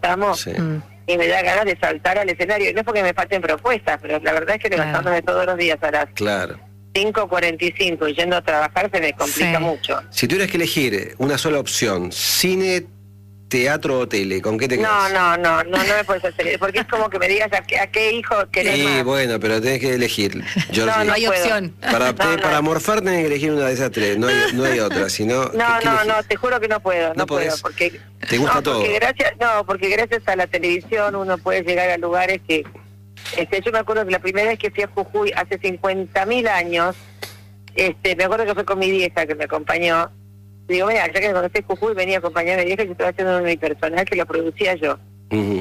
estamos, Sí. y me da ganas de saltar al escenario. Y no es porque me falten propuestas, pero la verdad es que levantándome todos los días a las Claro. 5:45 y yendo a trabajar se me complica mucho. Si tuvieras que elegir una sola opción, cine, teatro o tele, ¿con qué te quedas? No me puedes hacer, porque es como que me digas a qué hijo querés Sí, más. bueno, pero tenés que elegir. Georgie. No hay puedo. opción. Para morfar tenés que elegir una de esas tres, no hay otra, sino... No, te juro que no puedo, ¿No no puedo, podés? porque... ¿Te gusta todo? Porque gracias a la televisión uno puede llegar a lugares que... yo me acuerdo que la primera vez que fui a Jujuy, hace 50.000 años, me acuerdo que fue con mi vieja que me acompañó. Digo, mira, ya que me conocí Jujuy, venía a acompañar a mi vieja, yo estaba haciendo un unipersonal que lo producía yo. Ujú.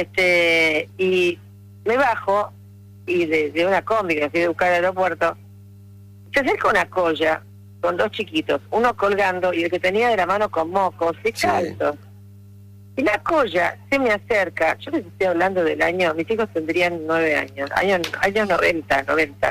Y me bajo, y de una combi que fui a buscar al aeropuerto, se acerca una colla con dos chiquitos, uno colgando y el que tenía de la mano con mocos y Sí. calzos. Y la colla se me acerca, yo les estoy hablando del año, mis hijos tendrían 9 años, años 90.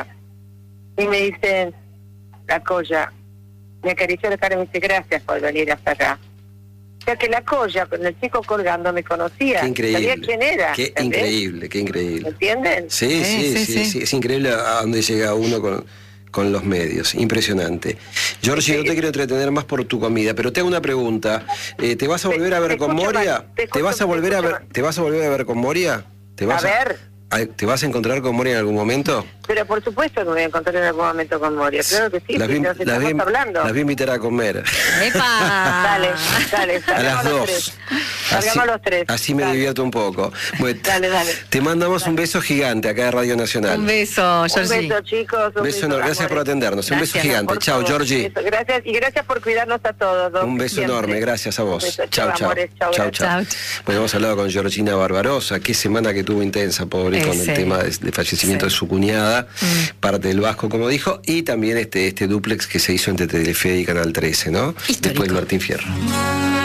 Y me dicen, la colla, me acarició la cara y me dice, gracias por venir hasta acá. O sea que la colla, con el chico colgando, me conocía. Qué increíble. Sabía quién era. Qué ¿entendés? increíble, qué increíble. ¿Me entienden? Sí, es increíble a dónde llega uno con los medios, impresionante. Georgie, no te quiero entretener más por tu comida, pero te hago una pregunta. ¿Te vas a volver a ver con Moria? ¿Te vas a volver a ver con Moria? ¿Te vas a encontrar con Moria en algún momento? Pero por supuesto que me voy a encontrar en algún momento con Moria. Claro que sí, Las si nos estamos hablando. Las voy a invitar a comer. ¡Epa! Dale, A las 2. Salgamos los tres. Así me divierto un poco. Bueno, Dale. te mandamos un beso gigante acá de Radio Nacional. Un beso, Un Georgie. beso, chicos. Un beso enorme. Gracias por atendernos. Un beso Gracias, gigante. Por Chao, favor. Georgie. Eso, gracias, y gracias por cuidarnos a todos. Un beso siempre. enorme. Gracias a vos. Un beso. Chao, chao. Amores. Chao, Chao, gracias. chao. Bueno, hemos hablado con Georgina Barbarosa. Qué semana que tuvo intensa, pobre, con el Sí. tema de fallecimiento de su cuñada, parte del Vasco, como dijo, y también este dúplex que se hizo entre Telefe y Canal 13, ¿no? Histórico. Después Martín Fierro.